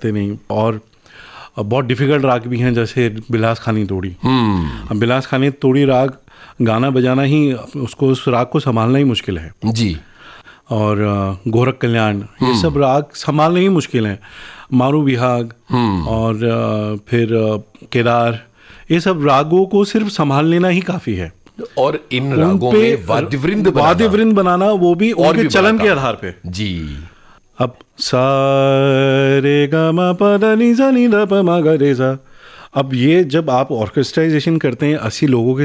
सकते नहीं। और बहुत डिफ़िकल्ट राग भी हैं, जैसे बिलास खानी तोड़ी। अब बिलास खानी तोड़ी राग गाना बजाना ही, उसको उस राग को संभालना ही मुश्किल है जी। और गोरख कल्याण, ये सब राग संभालने ही मुश्किल हैं। मारू विहाग और फिर केदार, ये सब रागों को सिर्फ संभाल लेना ही काफ़ी है। और इन रागों में वाद्यवृंद बनाना, वो भी उनके चलन के आधार पे जी। अब सा रे ग म प द नि सा नि द प म ग रे सा, अब ये जब आप ऑर्केस्ट्राइजेशन करते हैं 80 लोगों के